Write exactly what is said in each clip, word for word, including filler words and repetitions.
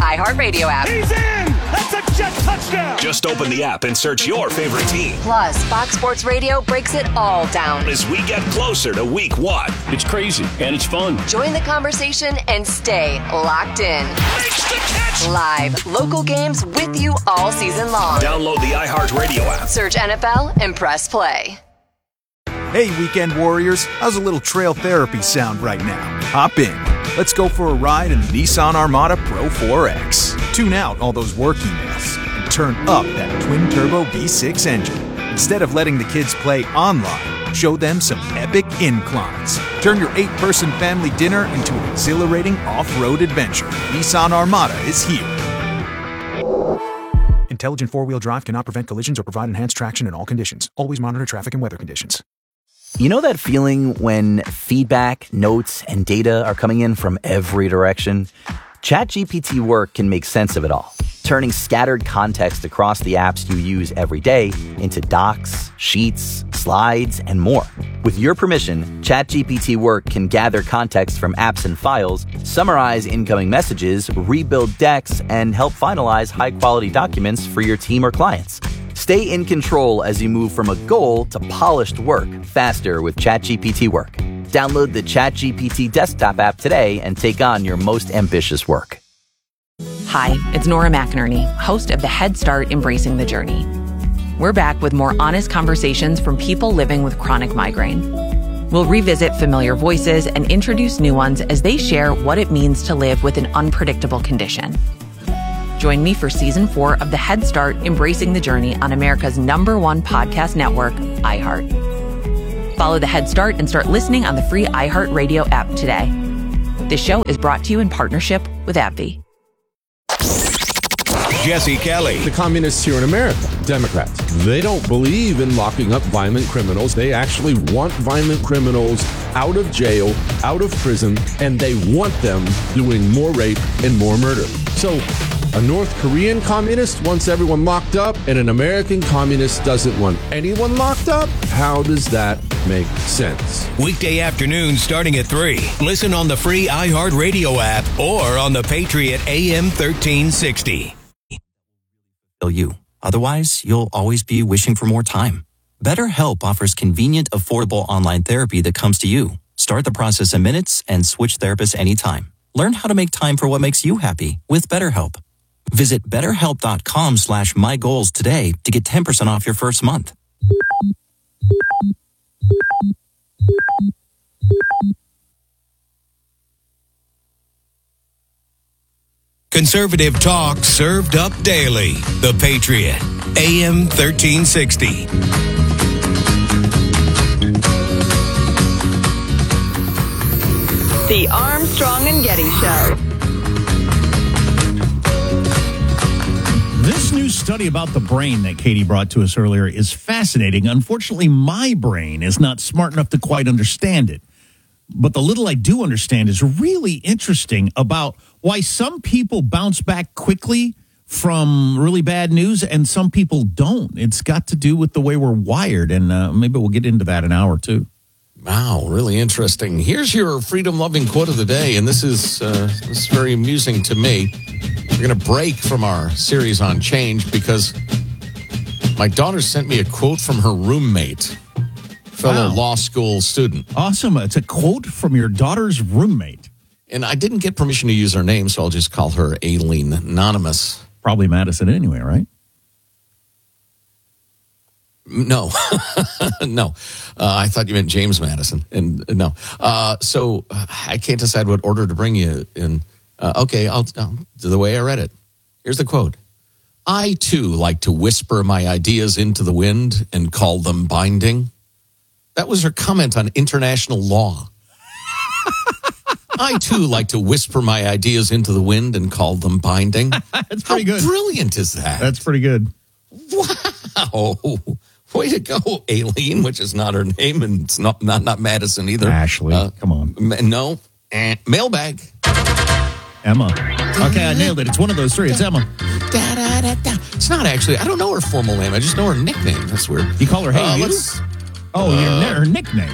iHeartRadio app. He's in! That's a Jet touchdown! Just open the app and search your favorite team. Plus, Fox Sports Radio breaks it all down. As we get closer to week one. It's crazy, and it's fun. Join the conversation and stay locked in. Makes the catch! Live, local games with you all season long. Download the iHeartRadio app. Search N F L and press play. Hey, weekend warriors, how's a little trail therapy sound right now? Hop in. Let's go for a ride in the Nissan Armada Pro four X. Tune out all those work emails and turn up that twin-turbo V six engine. Instead of letting the kids play online, show them some epic inclines. Turn your eight-person family dinner into an exhilarating off-road adventure. Nissan Armada is here. Intelligent four-wheel drive cannot prevent collisions or provide enhanced traction in all conditions. Always monitor traffic and weather conditions. You know that feeling when feedback, notes, and data are coming in from every direction? ChatGPT Work can make sense of it all, turning scattered context across the apps you use every day into docs, sheets, slides, and more. With your permission, ChatGPT Work can gather context from apps and files, summarize incoming messages, rebuild decks, and help finalize high-quality documents for your team or clients. Stay in control as you move from a goal to polished work faster with ChatGPT Work. Download the ChatGPT desktop app today and take on your most ambitious work. Hi, it's Nora McInerney, host of the Head Start Embracing the Journey. We're back with more honest conversations from people living with chronic migraine. We'll revisit familiar voices and introduce new ones as they share what it means to live with an unpredictable condition. Join me for season four of the Head Start Embracing the Journey on America's number one podcast network, iHeart. Follow the Head Start and start listening on the free iHeartRadio app today. This show is brought to you in partnership with AbbVie. Jesse Kelly. The communists here in America, Democrats, they don't believe in locking up violent criminals. They actually want violent criminals out of jail, out of prison, and they want them doing more rape and more murder. So a North Korean communist wants everyone locked up, and an American communist doesn't want anyone locked up? How does that make sense? Weekday afternoons starting at three. Listen on the free iHeartRadio app or on the Patriot A M thirteen sixty. You. Otherwise, you'll always be wishing for more time. BetterHelp offers convenient, affordable online therapy that comes to you. Start the process in minutes and switch therapists anytime. Learn how to make time for what makes you happy with BetterHelp. Visit betterhelp.com slash my goals today to get ten percent off your first month. Conservative talk served up daily. The Patriot, A M thirteen sixty. The Armstrong and Getty Show. This new study about the brain that Katie brought to us earlier is fascinating. Unfortunately, my brain is not smart enough to quite understand it. But the little I do understand is really interesting about why some people bounce back quickly from really bad news and some people don't. It's got to do with the way we're wired, and uh, maybe we'll get into that in an hour or two. Wow, really interesting. Here's your freedom-loving quote of the day, and this is uh, this is very amusing to me. We're going to break from our series on change because my daughter sent me a quote from her roommate, fellow wow. law school student. Awesome. It's a quote from your daughter's roommate. And I didn't get permission to use her name, so I'll just call her Aileen Anonymous. Probably Madison anyway, right? No. no. Uh, I thought you meant James Madison. And uh, no. Uh, so uh, I can't decide what order to bring you in. Uh, okay, I'll, I'll do the way I read it. Here's the quote. I, too, like to whisper my ideas into the wind and call them binding. That was her comment on international law. I, too, like to whisper my ideas into the wind and call them binding. That's pretty How good. brilliant is that? That's pretty good. Wow. Way to go, Aileen, which is not her name, and it's not not, not Madison either. Ashley, uh, come on. Ma- no. Eh, mailbag. Emma. Okay, I nailed it. It's one of those three. It's Emma. Da, da, da, da. It's not actually. I don't know her formal name. I just know her nickname. That's weird. You call her Hey uh, You? let's, Oh, uh, your, her nickname.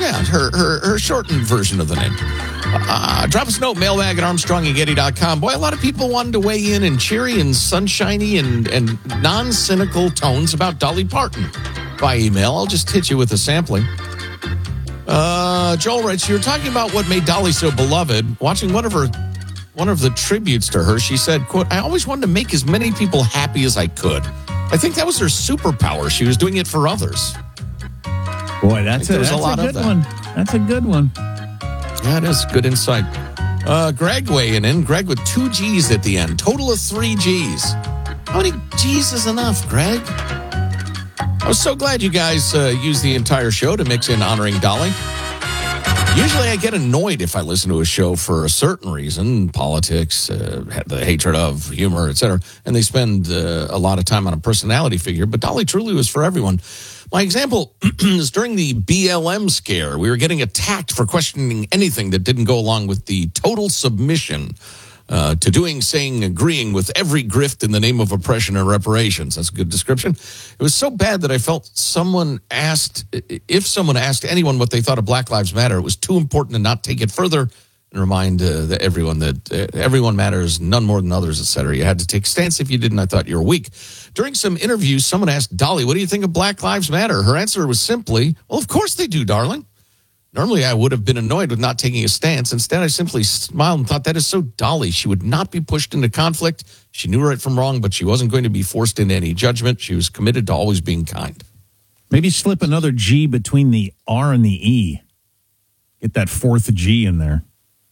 Yeah, her, her, her shortened version of the name. Uh, drop us a note, mailbag at armstrong and getty dot com. Boy, a lot of people wanted to weigh in in cheery and sunshiny and, and non-cynical tones about Dolly Parton by email. I'll just hit you with a sampling. Uh, Joel writes, you were talking about what made Dolly so beloved. Watching one of her, one of the tributes to her, she said, quote, I always wanted to make as many people happy as I could. I think that was her superpower. She was doing it for others. Boy, that's, a, that's a, lot a good of that. one. That's a good one. Yeah, it is. Good insight. Uh, Greg weighing in. Greg with two G's at the end. Total of three G's. How many G's is enough, Greg? I was so glad you guys uh, used the entire show to mix in honoring Dolly. Usually I get annoyed if I listen to a show for a certain reason, politics, uh, the hatred of, humor, et cetera, and they spend uh, a lot of time on a personality figure, but Dolly truly was for everyone. My example is during the B L M scare. We were getting attacked for questioning anything that didn't go along with the total submission uh, to doing, saying, agreeing with every grift in the name of oppression and reparations. That's a good description. It was so bad that I felt someone asked, if someone asked anyone what they thought of Black Lives Matter, it was too important to not take it further and remind uh, the, everyone that uh, everyone matters, none more than others, et cetera. You had to take a stance. If you didn't, I thought you were weak. During some interviews, someone asked Dolly, what do you think of Black Lives Matter? Her answer was simply, well, of course they do, darling. Normally, I would have been annoyed with not taking a stance. Instead, I simply smiled and thought, that is so Dolly. She would not be pushed into conflict. She knew right from wrong, but she wasn't going to be forced into any judgment. She was committed to always being kind. Maybe slip another G between the R and the E. Get that fourth G in there.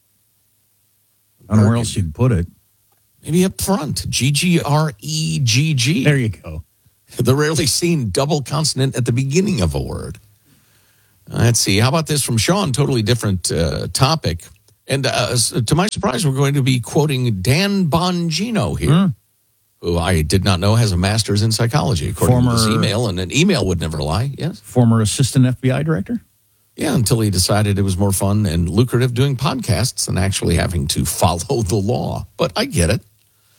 I don't know where else you'd put it. Maybe up front. G G R E G G. There you go. The rarely seen double consonant at the beginning of a word. Uh, let's see. How about this from Sean? Totally different uh, topic. And uh, to my surprise, we're going to be quoting Dan Bongino here, mm. who I did not know has a master's in psychology, according Former, to this email. And an email would never lie. Yes. Former assistant F B I director? Yeah, until he decided it was more fun and lucrative doing podcasts than actually having to follow the law. But I get it.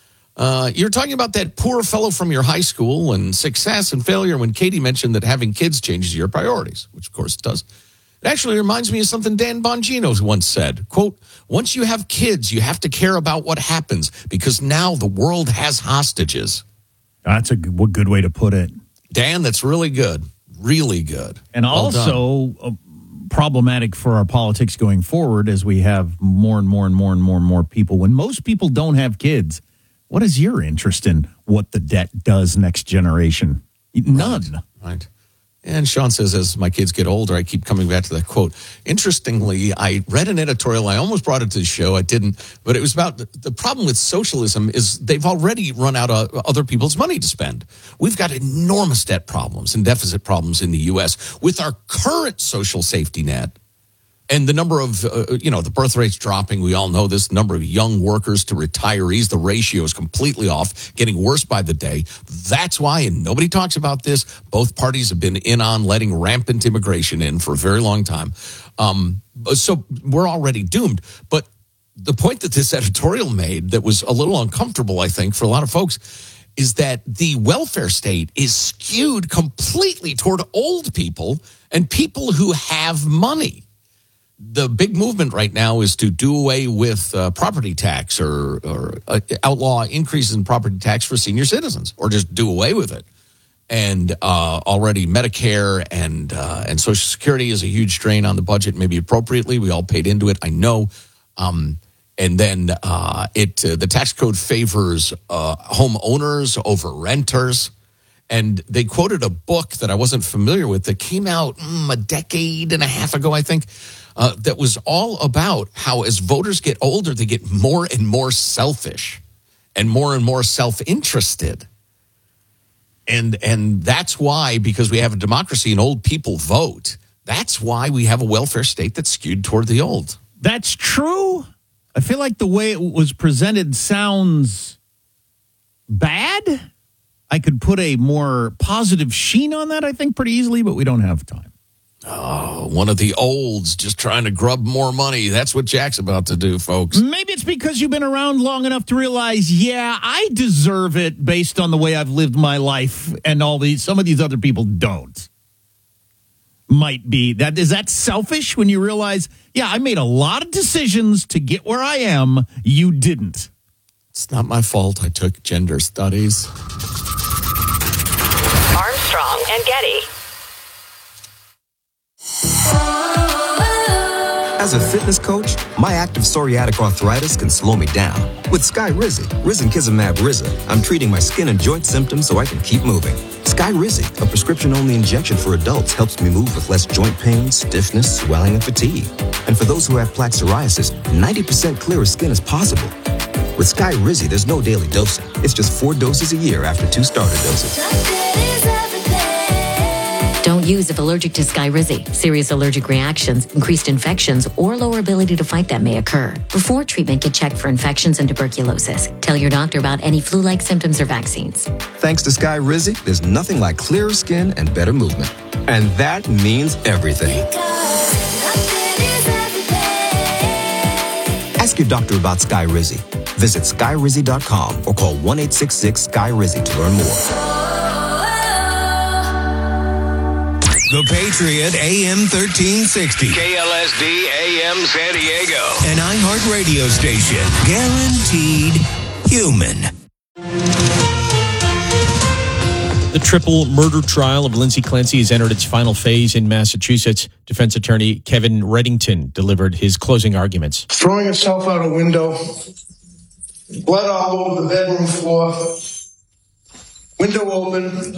Uh, you're talking about that poor fellow from your high school and success and failure when Katie mentioned that having kids changes your priorities, which of course it does. It actually reminds me of something Dan Bongino once said, quote, once you have kids, you have to care about what happens because now the world has hostages. That's a good, good way to put it. Dan, that's really good. Really good. And well also uh, problematic for our politics going forward as we have more and more and more and more and more people. When most people don't have kids, what is your interest in what the debt does next generation? None. Right. right. And Sean says, as my kids get older, I keep coming back to that quote. Interestingly, I read an editorial. I almost brought it to the show. I didn't. But it was about the, the problem with socialism is they've already run out of other people's money to spend. We've got enormous debt problems and deficit problems in the U S with our current social safety net. And the number of, uh, you know, the birth rate's dropping. We all know this. Number of young workers to retirees, the ratio is completely off, getting worse by the day. That's why, and nobody talks about this, both parties have been in on letting rampant immigration in for a very long time. Um, so we're already doomed. But the point that this editorial made that was a little uncomfortable, I think, for a lot of folks, is that the welfare state is skewed completely toward old people and people who have money. The big movement right now is to do away with uh, property tax or, or uh, outlaw increases in property tax for senior citizens, or just do away with it. And uh, already Medicare and uh, and Social Security is a huge strain on the budget, maybe appropriately. We all paid into it, I know. Um, and then uh, it uh, the tax code favors uh, homeowners over renters. And they quoted a book that I wasn't familiar with that came out mm, a decade and a half ago, I think, uh, that was all about how as voters get older, they get more and more selfish and more and more self-interested. And and that's why, because we have a democracy and old people vote, that's why we have a welfare state that's skewed toward the old. That's true. I feel like the way it was presented sounds bad. I could put a more positive sheen on that, I think, pretty easily, but we don't have time. Oh, one of the olds just trying to grub more money. That's what Jack's about to do, folks. Maybe it's because you've been around long enough to realize, yeah, I deserve it based on the way I've lived my life, and all these, some of these other people don't. might be. That is that selfish when you realize, yeah, I made a lot of decisions to get where I am. You didn't. It's not my fault I took gender studies. Armstrong and Getty. As a fitness coach, my active psoriatic arthritis can slow me down. With Skyrizi, Risankizumab Riza, I'm treating my skin and joint symptoms so I can keep moving. Skyrizi, a prescription-only injection for adults, helps me move with less joint pain, stiffness, swelling, and fatigue. And for those who have plaque psoriasis, ninety percent clearer skin is possible. With Skyrizi, there's no daily dosing. It's just four doses a year after two starter doses. Don't use if allergic to Skyrizi. Serious allergic reactions, increased infections, or lower ability to fight them may occur. Before treatment, get checked for infections and tuberculosis. Tell your doctor about any flu-like symptoms or vaccines. Thanks to Skyrizi, there's nothing like clearer skin and better movement. And that means everything. Ask your doctor about Skyrizi. Visit Skyrizi dot com or call one eight six six Sky Rizi to learn more. The Patriot A M thirteen sixty. K L S D A M San Diego. An iHeart radio station. Guaranteed human. The triple murder trial of Lindsay Clancy has entered its final phase in Massachusetts. Defense attorney Kevin Reddington delivered his closing arguments. Throwing herself out a window, blood all over the bedroom floor, window open,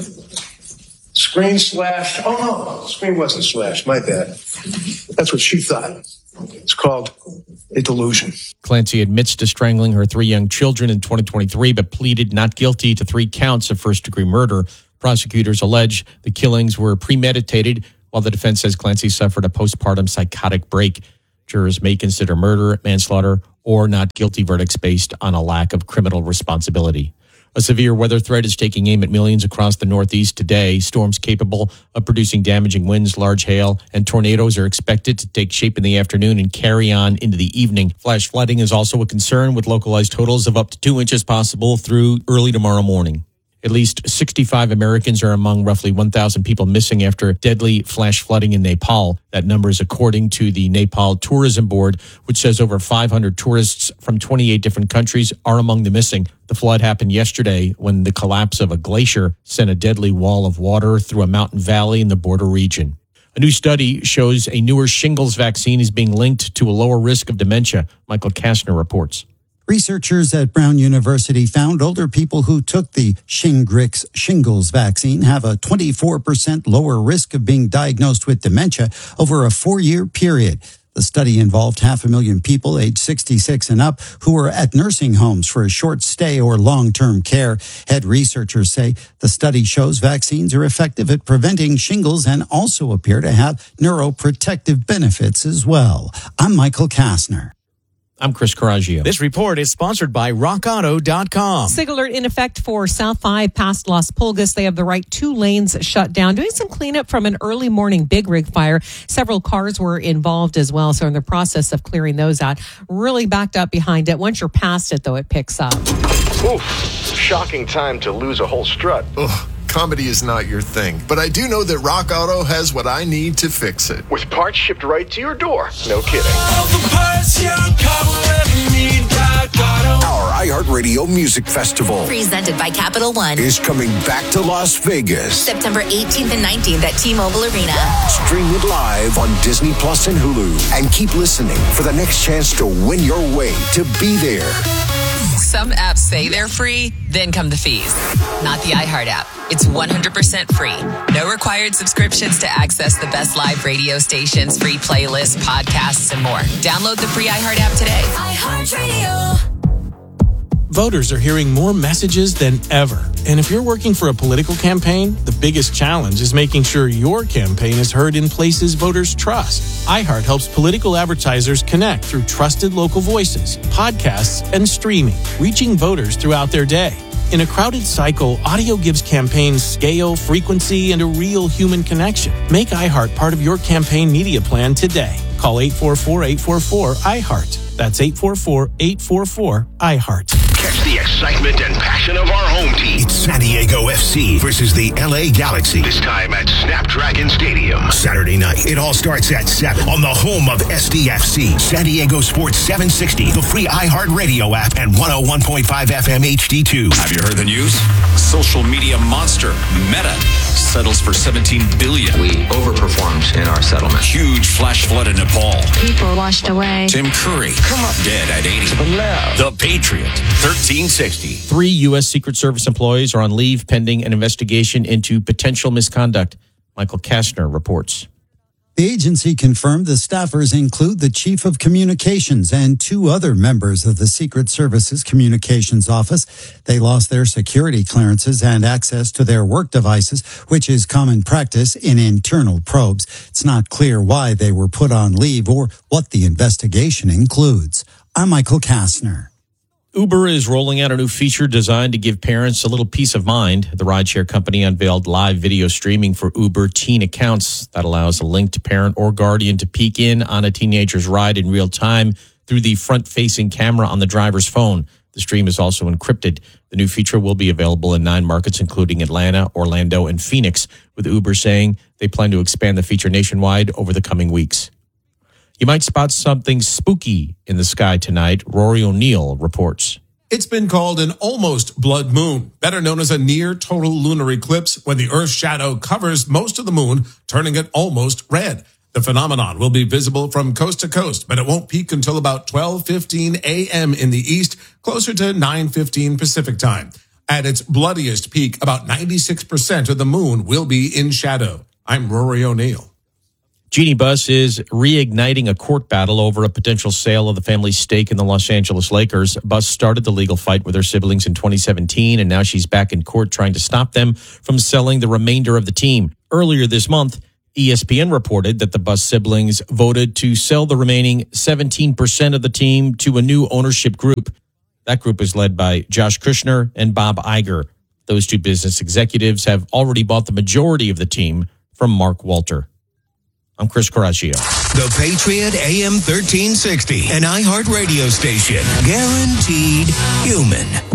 screen slashed. Oh, no, the screen wasn't slashed. My bad. That's what she thought. It's called a delusion. Clancy admits to strangling her three young children in twenty twenty-three, but pleaded not guilty to three counts of first-degree murder. Prosecutors allege the killings were premeditated, while the defense says Clancy suffered a postpartum psychotic break. Jurors may consider murder, manslaughter, or not guilty verdicts based on a lack of criminal responsibility. A severe weather threat is taking aim at millions across the Northeast today. Storms capable of producing damaging winds, large hail, and tornadoes are expected to take shape in the afternoon and carry on into the evening. Flash flooding is also a concern, with localized totals of up to two inches possible through early tomorrow morning. At least sixty-five Americans are among roughly one thousand people missing after deadly flash flooding in Nepal. That number is according to the Nepal Tourism Board, which says over five hundred tourists from twenty-eight different countries are among the missing. The flood happened yesterday when the collapse of a glacier sent a deadly wall of water through a mountain valley in the border region. A new study shows a newer shingles vaccine is being linked to a lower risk of dementia. Michael Kastner reports. Researchers at Brown University found older people who took the Shingrix shingles vaccine have a twenty-four percent lower risk of being diagnosed with dementia over a four-year period. The study involved half a million people aged sixty-six and up who were at nursing homes for a short stay or long-term care. Head researchers say the study shows vaccines are effective at preventing shingles and also appear to have neuroprotective benefits as well. I'm Michael Kastner. I'm Chris Coraggio. This report is sponsored by rock auto dot com. Sig alert in effect for South five past Las Pulgas. They have the right two lanes shut down. Doing some cleanup from an early morning big rig fire. Several cars were involved as well, so in the process of clearing those out. Really backed up behind it. Once you're past it, though, it picks up. Oof, shocking time to lose a whole strut. Ugh. Comedy is not your thing, but I do know that Rock Auto has what I need to fix it. With parts shipped right to your door. No kidding. Our iHeartRadio Music Festival, presented by Capital One, is coming back to Las Vegas. September eighteenth and nineteenth at T-Mobile Arena. Stream it live on Disney Plus and Hulu. And keep listening for the next chance to win your way to be there. Some apps say they're free, then come the fees. Not the iHeart app. It's one hundred percent free. No required subscriptions to access the best live radio stations, free playlists, podcasts, and more. Download the free iHeart app today. iHeartRadio. Voters are hearing more messages than ever. And if you're working for a political campaign, the biggest challenge is making sure your campaign is heard in places voters trust. iHeart helps political advertisers connect through trusted local voices, podcasts, and streaming, reaching voters throughout their day. In a crowded cycle, audio gives campaigns scale, frequency, and a real human connection. Make iHeart part of your campaign media plan today. Call eight four four, eight four four, iHeart. That's eight four four, eight four four, iHeart. Catch It's the excitement and passion of our home team. It's San Diego F C versus the L A Galaxy. This time at Snapdragon Stadium. Saturday night. It all starts at seven on the home of S D F C. San Diego Sports seven sixty, the free iHeartRadio app, and one oh one point five F M H D two. Have you heard the news? Social media monster Meta settles for seventeen billion dollars. We overperformed in our settlement. Huge flash flood in Nepal. People washed away. Tim Curry, come up dead at eighty. The Patriot, thirteen sixty. Three U S. Secret Service employees are on leave pending an investigation into potential misconduct. Michael Kastner reports. The agency confirmed the staffers include the chief of communications and two other members of the Secret Service's communications office. They lost their security clearances and access to their work devices, which is common practice in internal probes. It's not clear why they were put on leave or what the investigation includes. I'm Michael Kastner. Uber is rolling out a new feature designed to give parents a little peace of mind. The rideshare company unveiled live video streaming for Uber teen accounts that allows a linked parent or guardian to peek in on a teenager's ride in real time through the front-facing camera on the driver's phone. The stream is also encrypted. The new feature will be available in nine markets, including Atlanta, Orlando, and Phoenix, with Uber saying they plan to expand the feature nationwide over the coming weeks. You might spot something spooky in the sky tonight. Rory O'Neill reports. It's been called an almost blood moon, better known as a near total lunar eclipse, when the Earth's shadow covers most of the moon, turning it almost red. The phenomenon will be visible from coast to coast, but it won't peak until about twelve fifteen a.m. in the east, closer to nine fifteen Pacific time. At its bloodiest peak, about ninety-six percent of the moon will be in shadow. I'm Rory O'Neill. Jeannie Buss is reigniting a court battle over a potential sale of the family's stake in the Los Angeles Lakers. Buss started the legal fight with her siblings in twenty seventeen, and now she's back in court trying to stop them from selling the remainder of the team. Earlier this month, E S P N reported that the Buss siblings voted to sell the remaining seventeen percent of the team to a new ownership group. That group is led by Josh Kushner and Bob Iger. Those two business executives have already bought the majority of the team from Mark Walter. I'm Chris Caraccio. The Patriot A M thirteen sixty, an iHeart radio station. Guaranteed human.